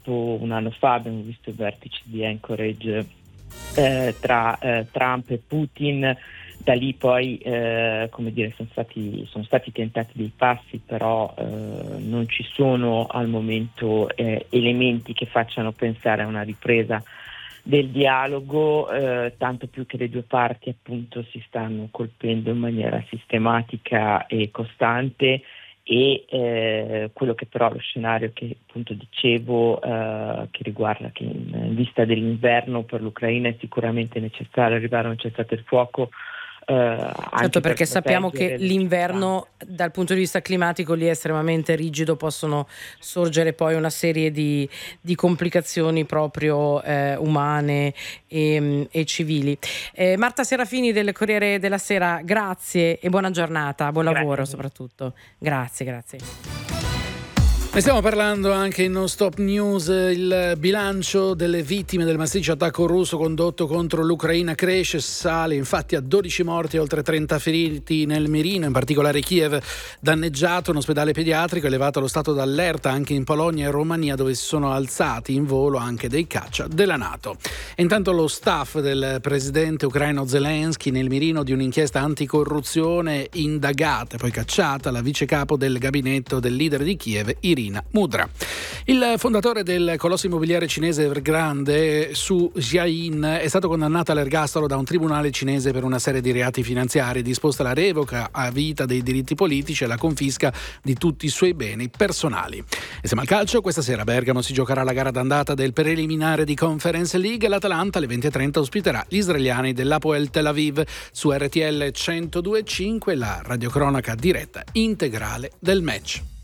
purtroppo un anno fa abbiamo visto il vertice di Anchorage tra Trump e Putin. Da lì poi sono stati tentati dei passi, però non ci sono al momento elementi che facciano pensare a una ripresa del dialogo, tanto più che le due parti appunto si stanno colpendo in maniera sistematica e costante. E quello che però lo scenario che appunto dicevo, che riguarda che in vista dell'inverno per l'Ucraina è sicuramente necessario arrivare a un cessate il fuoco. Certo, perché sappiamo che l'inverno dal punto di vista climatico lì è estremamente rigido, possono sorgere poi una serie di complicazioni proprio umane e civili. Marta Serafini del Corriere della Sera, grazie e buona giornata, buon lavoro soprattutto. Grazie. Ne stiamo parlando anche in Non Stop News. Il bilancio delle vittime del massiccio attacco russo condotto contro l'Ucraina cresce, sale infatti a 12 morti e oltre 30 feriti nel mirino, in particolare Kiev danneggiato, un ospedale pediatrico elevato allo stato d'allerta anche in Polonia e Romania, dove si sono alzati in volo anche dei caccia della NATO. E intanto lo staff del presidente ucraino Zelensky nel mirino di un'inchiesta anticorruzione, indagata e poi cacciata la vice capo del gabinetto del leader di Kiev, Irina Mudra. Il fondatore del colosso immobiliare cinese Evergrande, Su Jiayin, è stato condannato all'ergastolo da un tribunale cinese per una serie di reati finanziari, disposta la revoca a vita dei diritti politici e la confisca di tutti i suoi beni personali. E siamo al calcio. Questa sera a Bergamo si giocherà la gara d'andata del preliminare di Conference League. L'Atalanta alle 20:30 ospiterà gli israeliani dell'Hapoel Tel Aviv. Su RTL 102.5 la radiocronaca diretta integrale del match.